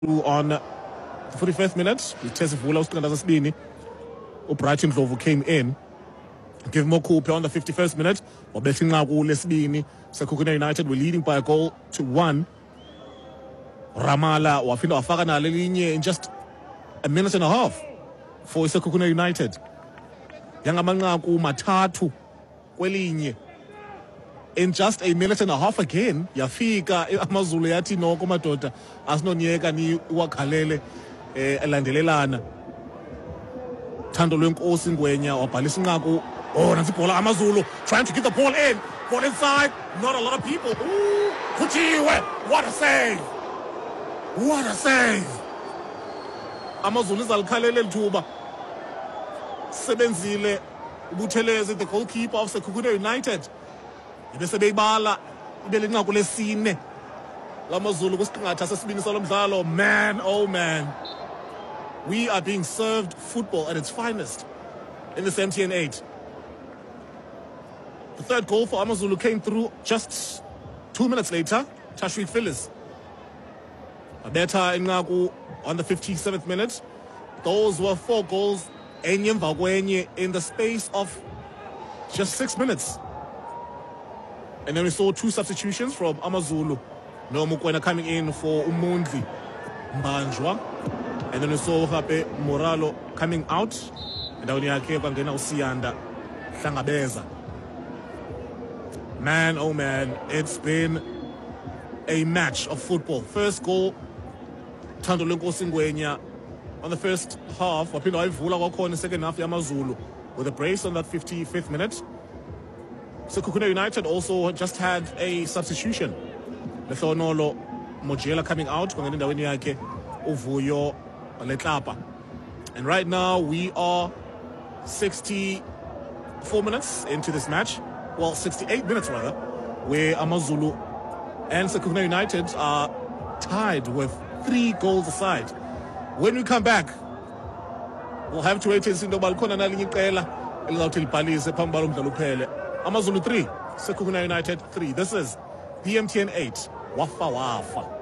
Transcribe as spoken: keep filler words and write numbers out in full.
On the forty-fifth minute, Tesi Vula usiqinda sesibini. Brighton Ndlovu came in. Give Mokupe on the fifty-first minute. Wabetha inqaku lesibini. Sekhukhune United were leading by a goal to one. Ramala waphinda wafaka nalo elinye in just a minute and a half for Sekhukhune United. Yangamanqaku mathathu kwelinye. In just a minute and a half again, yafika amaZulu yathi noko madoda asinonyeka ni wakhalele elandelelana. Thando lwenkosi Ngwenya wabhalisa inqaku. Oh, nansi ibhola amaZulu trying to get the ball in. Ball inside. Not a lot of people. Ooh, Kuthiwe. What a save. What a save. amaZulu izalikhalela lithuba. Sebenzile uButhelezi, the goalkeeper of Sekhukhune United. Ibese beyibala ibele inqaku lesine lamaZulu kusiqingatha sesibini salomdlalo. Man, oh man, we are being served football at its finest in this M T N eight. The third goal for amaZulu came through just two minutes later. Tashreeq Phillips abetha inqaku on the fifty-seventh minute. Those were four goals enye emva kwenye in the space of just six minutes. And then we saw two substitutions from amaZulu. No Mokoena coming in for Umundli Mbanjwa. And then we saw Hape Moralo coming out. And then we kwangena uSiyanda Hlangabeza. Man, oh man, it's been a match of football. First goal, Thando lwenkosi Ngwenya on the first half. Waphinda wayivula kwakhona second half yamaZulu with a brace on that fifty-fifth minute. Sekhukhune United also just had a substitution. Lehlonolo Mojela coming out. Kwangena endaweni yakhe uVuyo Letlapa. And right now we are sixty-four minutes into this match. Well, sixty-eight minutes rather, where amaZulu and Sekhukhune United are tied with three goals aside. When we come back, we'll have to wait and see ndoba likhona nalinye iqela elizawuthi libhalise phambi kwalo mdlalo uphele. amaZulu three, Sekhukhune United three. This is the M T N eight. Wafa Wafa.